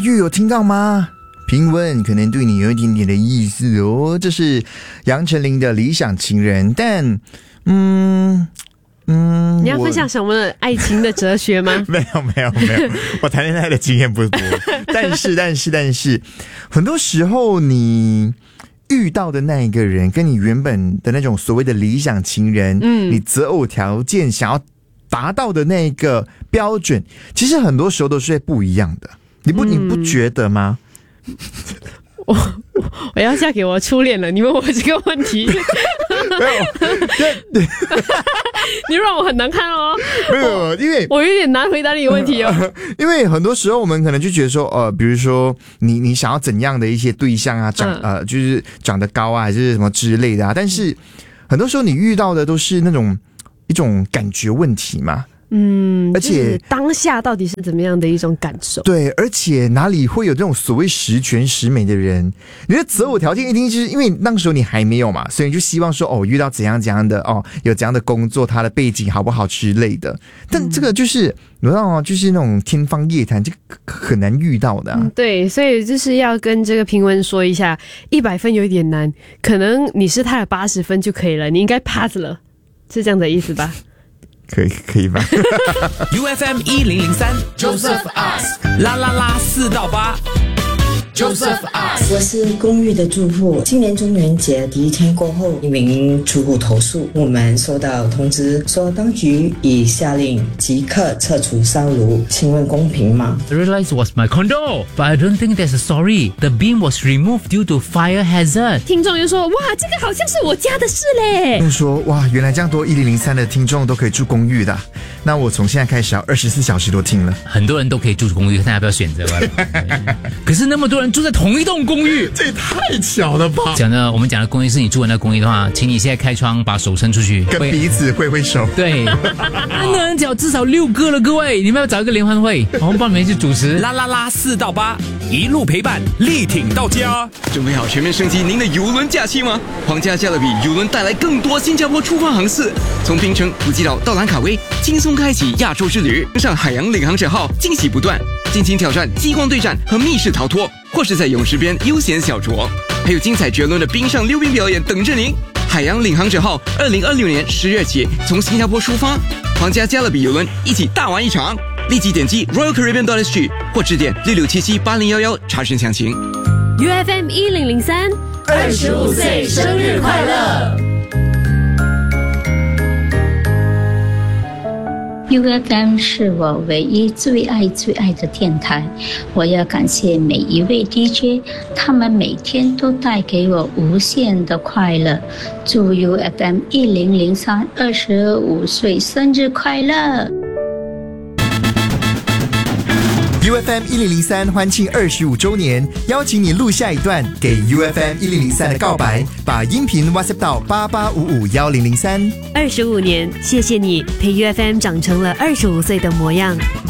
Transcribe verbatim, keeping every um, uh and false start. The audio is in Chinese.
玉有听到吗？评文可能对你有一点点的意思哦。这是杨丞琳的理想情人，但嗯嗯， 你要分享什么爱情的哲学吗？ 没有没有没有，我谈恋爱的经验不多。但是但是但是，很多时候你遇到的那一个人，跟你原本的那种所谓的理想情人，嗯，你择偶条件想要达到的那个标准，其实很多时候都是不一样的。你不、嗯、你不觉得吗？ 我我要嫁给我初恋了，你问我这个问题， 没有， 你让我很难看哦。 没有，因为我有点难回答你的问题哦。 呃、因为很多时候我们可能就觉得说，呃，比如说你你想要怎样的一些对象啊，长、嗯、呃就是长得高啊，还是什么之类的啊，但是很多时候你遇到的都是那种一种感觉问题嘛。 嗯， 而且当下到底是怎么样的一种感受？ 对，而且哪里会有这种所谓十全十美的人？你的择偶条件一定就是因为那时候你还没有嘛，所以你就希望说哦，遇到怎样怎样的哦，有怎样的工作，他的背景好不好之类的。但这个就是你知道吗？就是那种天方夜谭，这个很难遇到的、啊嗯。对，所以就是要跟这个评文说一下，一百分有一点难，可能你是他的八十分就可以了，你应该 pass 了，是这样的意思吧？ 可以可以吧 ？U F M 一零零三 Joseph Ask 啦啦啦四到八 Joseph Ask 我是公寓的住户，今年中元节第一天过后，一名住户投诉，我们收到通知说当局已下令即刻撤除烧炉，请问公平吗？ I realized it was my condo, but I don't think there's a story. The beam was removed due to fire hazard. 听众就说哇，这个好像是我家的事嘞。 就说哇，原来这样多一零零三的听众都可以住公寓的，那我从现在开始要二十四小时都听了。 很多人都可以住公寓，看要不要选择吧。可是那么多人住在同一栋公寓， 这也太巧了吧！ 讲的我们讲的公寓是你住的那公寓的话，请你现在开窗，把手伸出去， 跟彼此挥挥手。 对，那人脚至少六个了，各位，你们要找一个联欢会，我们帮你们去主持。 啦啦啦四到八，一路陪伴，力挺到家。 准备好全面升级您的邮轮假期吗？皇家加勒比邮轮带来更多新加坡出发航次，从槟城、普吉岛到兰卡威，轻松开启亚洲之旅。登上海洋领航者号，惊喜不断，尽情挑战激光对战和密室逃脱，或是在泳池边悠闲小酌，还有精彩绝伦的冰上溜冰表演等着您。海洋领航者号二零二六年十月起从新加坡出发，皇家加勒比邮轮一起大玩一场。立即点击 Royal Caribbean dot S G 或致电六六七七八零一一查询详情。 U F M 一零零三， 二十五岁生日快乐。 U F M 是我唯一最爱最爱的电台，我要感谢每一位 D J， 他们每天都带给我无限的快乐。祝 U F M 一零零三二十五岁生日快乐！ U F M 一零零三欢庆二十五周年，邀请你录下一段给 U F M 一零零三的告白，把音频 WhatsApp 到八八五五一零零三。 二十五年，谢谢你陪 U F M 长成了二十五岁的模样。